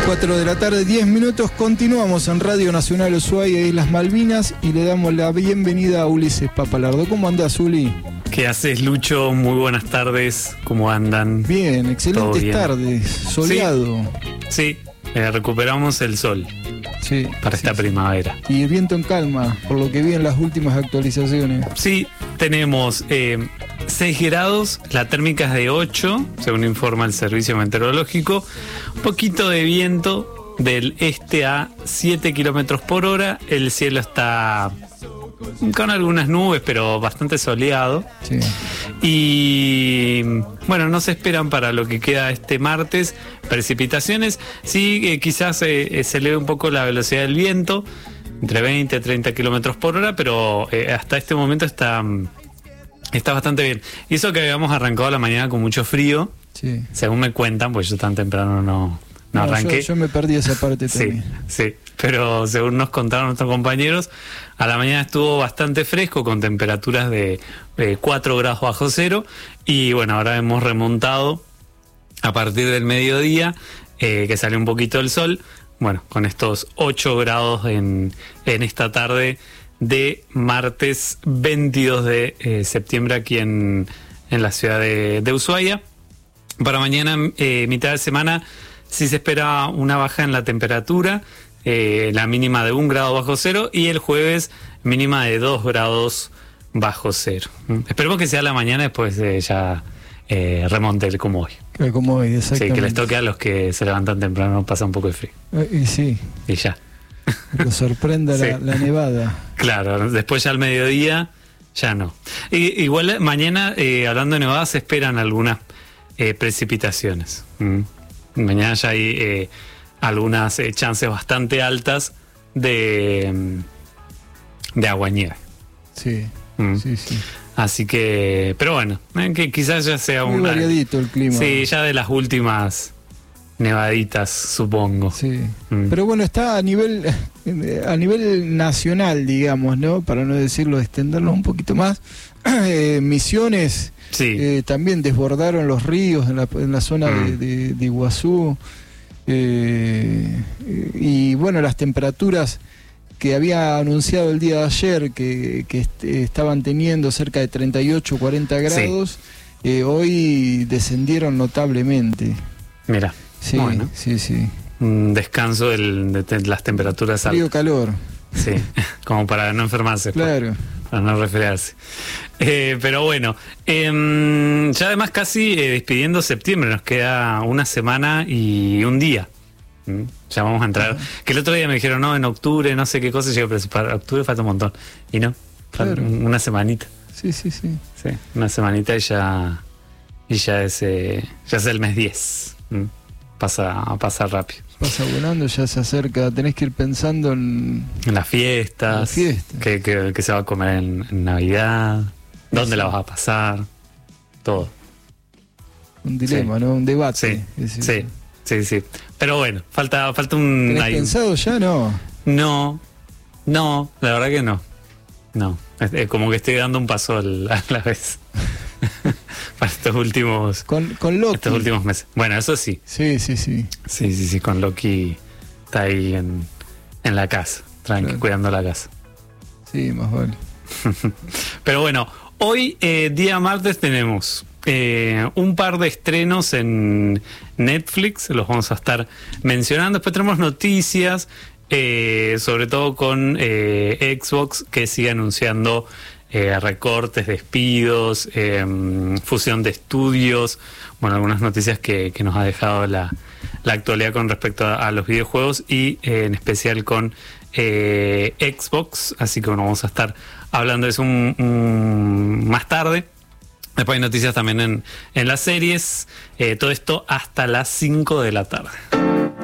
4 de la tarde, 10 minutos, continuamos en Radio Nacional Ushuaia, Islas Malvinas, y le damos la bienvenida a Ulises Papalardo. ¿Cómo andás, Uli? ¿Qué haces, Lucho? Muy buenas tardes, ¿cómo andan? Bien, excelentes tardes, soleado. Sí, recuperamos el sol para esta primavera. Y el viento en calma, por lo que vi en las últimas actualizaciones. Sí, tenemos 6 grados, la térmica es de 8, según informa el Servicio Meteorológico. Un poquito de viento del este a 7 kilómetros por hora. El cielo está con algunas nubes, pero bastante soleado. Sí. Y bueno, no se esperan para lo que queda este martes precipitaciones. Sí, quizás se eleve un poco la velocidad del viento, entre 20 y 30 kilómetros por hora, pero hasta este momento está bastante bien. Y eso que habíamos arrancado la mañana con mucho frío, sí, según me cuentan, pues yo tan temprano no arranqué. Yo me perdí esa parte también. Sí, pero según nos contaron nuestros compañeros, a la mañana estuvo bastante fresco, con temperaturas de 4 grados bajo cero, y bueno, ahora hemos remontado a partir del mediodía, que salió un poquito el sol, bueno, con estos 8 grados en esta tarde de martes 22 de septiembre aquí en la ciudad de Ushuaia. Para mañana, mitad de semana, sí se espera una baja en la temperatura, la mínima de 1 grado bajo cero, y el jueves mínima de 2 grados bajo cero. Esperemos que sea la mañana, después ya remonte como hoy. Como hoy, exactamente. Sí, que les toque a los que se levantan temprano, pasa un poco de frío. Y sí. Y ya. Lo sorprenda sí. la nevada. Claro, después ya al mediodía, ya no. Igual mañana, hablando de nevada, se esperan algunas precipitaciones. Mañana ya hay algunas chances bastante altas de aguanieve. Sí, sí. Así que, pero bueno, que quizás ya sea muy variadito el clima. Sí, ya de las últimas nevaditas, supongo. Sí. Pero bueno, está a nivel nacional, digamos, ¿no? Para no decirlo, extenderlo un poquito más. Misiones, sí, también desbordaron los ríos en la zona de Iguazú. Y bueno, las temperaturas que había anunciado el día de ayer que estaban teniendo cerca de 38 o 40 grados, sí, hoy descendieron notablemente. Mira, sí, bueno, sí. Un descanso de las temperaturas altas. Frío-calor. Sí, como para no enfermarse. Claro. Para no resfriarse. Pero bueno, ya además casi despidiendo septiembre, nos queda una semana y un día. Ya vamos a entrar. Que el otro día me dijeron, no, en octubre, no sé qué cosa, pero para octubre falta un montón. Y no, claro, una semanita. Sí. Sí, una semanita y ya es el mes 10. Pasa rápido. Pasa volando, ya se acerca. Tenés que ir pensando en las fiestas. Que se va a comer en Navidad. ¿Dónde la vas a pasar? Todo. Un dilema, sí, ¿no? Un debate. Sí. Pero bueno, falta un... ¿Tenés pensado ya? No, la verdad que no. No, es como que estoy dando un paso a la vez. Para estos últimos... Con Loki. Estos últimos meses. Bueno, eso sí. Sí, con Loki está ahí en la casa, tranqui, claro, cuidando la casa. Sí, más vale. Pero bueno, hoy, día martes, tenemos un par de estrenos en Netflix, los vamos a estar mencionando. Después tenemos noticias, sobre todo con Xbox, que sigue anunciando recortes, despidos, fusión de estudios, bueno, algunas noticias que nos ha dejado la actualidad con respecto a los videojuegos, y en especial con Xbox, así que bueno, vamos a estar hablando de eso más tarde. Después hay noticias también en las series, todo esto hasta las 5 de la tarde.